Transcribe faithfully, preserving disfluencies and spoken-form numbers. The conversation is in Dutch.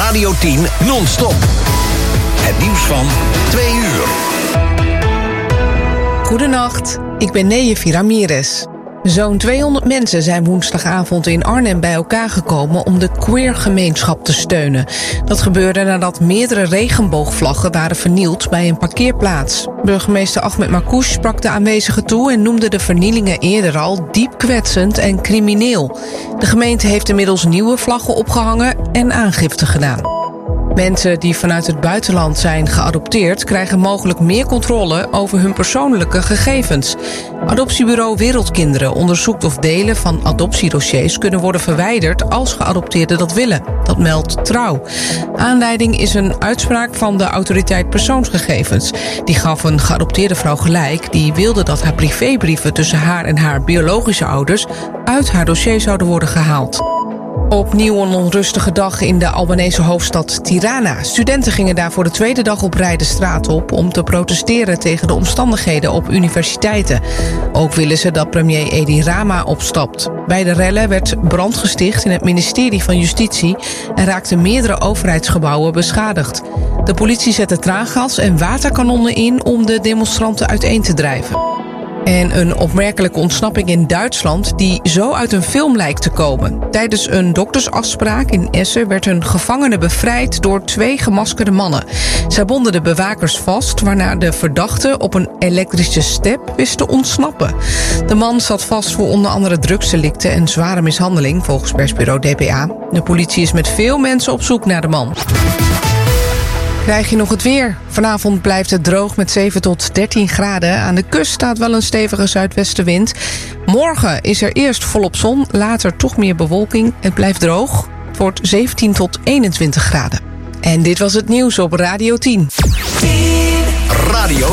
Radio tien non-stop. Het nieuws van twee uur. Goedenacht, ik ben Neje Ramirez. Zo'n tweehonderd mensen zijn woensdagavond in Arnhem bij elkaar gekomen om de queer-gemeenschap te steunen. Dat gebeurde nadat meerdere regenboogvlaggen waren vernield bij een parkeerplaats. Burgemeester Ahmed Marcouch sprak de aanwezigen toe en noemde de vernielingen eerder al diep kwetsend en crimineel. De gemeente heeft inmiddels nieuwe vlaggen opgehangen en aangifte gedaan. Mensen die vanuit het buitenland zijn geadopteerd krijgen mogelijk meer controle over hun persoonlijke gegevens. Adoptiebureau Wereldkinderen onderzoekt of delen van adoptiedossiers kunnen worden verwijderd als geadopteerden dat willen. Dat meldt Trouw. Aanleiding is een uitspraak van de autoriteit persoonsgegevens. Die gaf een geadopteerde vrouw gelijk die wilde dat haar privébrieven tussen haar en haar biologische ouders uit haar dossier zouden worden gehaald. Opnieuw een onrustige dag in de Albanese hoofdstad Tirana. Studenten gingen daar voor de tweede dag op rij de straat op om te protesteren tegen de omstandigheden op universiteiten. Ook willen ze dat premier Edi Rama opstapt. Bij de rellen werd brand gesticht in het ministerie van Justitie en raakten meerdere overheidsgebouwen beschadigd. De politie zette traangas en waterkanonnen in om de demonstranten uiteen te drijven. En een opmerkelijke ontsnapping in Duitsland die zo uit een film lijkt te komen. Tijdens een doktersafspraak in Essen werd een gevangene bevrijd door twee gemaskerde mannen. Zij bonden de bewakers vast, waarna de verdachte op een elektrische step wist te ontsnappen. De man zat vast voor onder andere drugsdelicten en zware mishandeling, volgens persbureau D P A. De politie is met veel mensen op zoek naar de man. Krijg je nog het weer? Vanavond blijft het droog met zeven tot dertien graden. Aan de kust staat wel een stevige zuidwestenwind. Morgen is er eerst volop zon, later toch meer bewolking. Het blijft droog. Het wordt zeventien tot eenentwintig graden. En dit was het nieuws op Radio tien. Radio